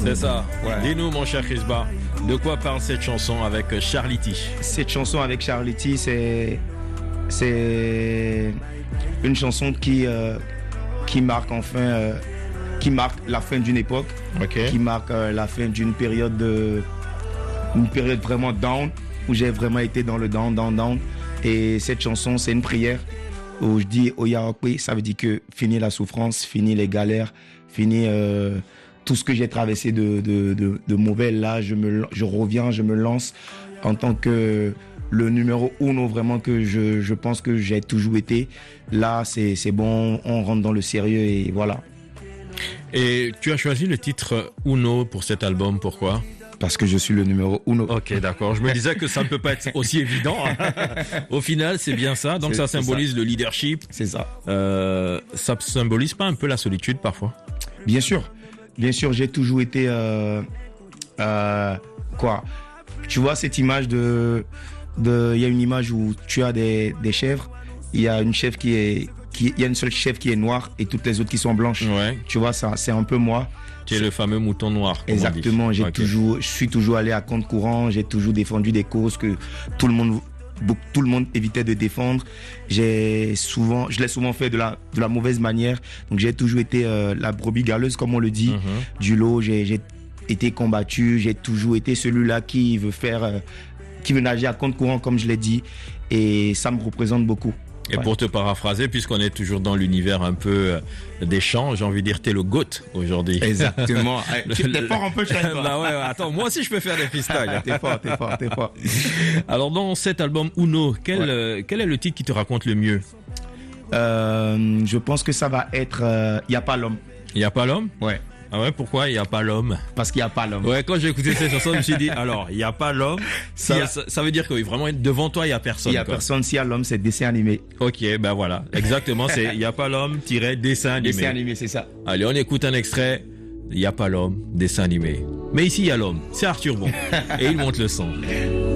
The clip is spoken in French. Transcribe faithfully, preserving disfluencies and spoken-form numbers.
C'est ça. Ouais. Dis-nous, mon cher Crisba, de quoi parle cette chanson avec Charlie T? Cette chanson avec Charlie T, c'est c'est une chanson qui euh, qui marque enfin euh, qui marque la fin d'une époque, okay. qui marque euh, la fin d'une période de une période vraiment down où j'ai vraiment été dans le down, down, down. Et cette chanson, c'est une prière où je dis Oyarokwe, ça veut dire que fini la souffrance, fini les galères, fini euh, tout ce que j'ai traversé de, de, de, de mauvais. Là, je, me, je reviens, je me lance en tant que le numéro uno, vraiment que je, je pense que j'ai toujours été. Là, c'est, c'est bon, on rentre dans le sérieux et voilà. Et tu as choisi le titre Uno pour cet album, pourquoi ? Parce que je suis le numéro uno. Ok, d'accord. Je me disais que ça ne peut pas être aussi évident. Au final, c'est bien ça. Donc, c'est, ça symbolise ça. Le leadership. C'est ça. Euh, ça symbolise pas un peu la solitude parfois? Bien sûr. Bien sûr, j'ai toujours été... Euh, euh, quoi? Tu vois cette image de... de il y a une image où tu as des, des chèvres. Il y a une chèvre qui est... Qui, il y a une seule chèvre qui est noire et toutes les autres qui sont blanches. Ouais. Tu vois, ça, c'est un peu moi. Tu es le fameux mouton noir. Exactement. J'ai okay. toujours, je suis toujours allé à compte courant. J'ai toujours défendu des causes que tout le monde, tout le monde évitait de défendre. J'ai souvent, je l'ai souvent fait de la, de la mauvaise manière. Donc j'ai toujours été euh, la brebis galeuse, comme on le dit, mm-hmm. du lot. J'ai, j'ai été combattu. J'ai toujours été celui-là qui veut faire, euh, qui veut nager à compte courant, comme je l'ai dit. Et ça me représente beaucoup. Et ouais. Pour te paraphraser, puisqu'on est toujours dans l'univers un peu des chants, j'ai envie de dire, t'es le GOAT aujourd'hui. Exactement. Tu t'es fort un peu, Chad. Bah ouais, attends, moi aussi je peux faire des freestyles. T'es fort, t'es fort, t'es fort. Alors dans cet album Uno, quel, ouais. euh, quel est le titre qui te raconte le mieux? euh, Je pense que ça va être euh, Y a pas l'homme. Y a pas l'homme? Ouais. Ah ouais, pourquoi il n'y a pas l'homme? Parce qu'il n'y a pas l'homme. Ouais, quand j'ai écouté cette chanson, je me suis dit, alors, il n'y a pas l'homme, ça, a... ça, ça veut dire que oui, vraiment, devant toi, il n'y a personne. Il n'y a quoi. Personne, s'il y a l'homme, c'est dessin animé. Ok, ben voilà, exactement, c'est il n'y a pas l'homme, tiré dessin animé. Dessin animé, c'est ça. Allez, on écoute un extrait, il n'y a pas l'homme, dessin animé. Mais ici, il y a l'homme, c'est Arthur Bon, et il monte le son.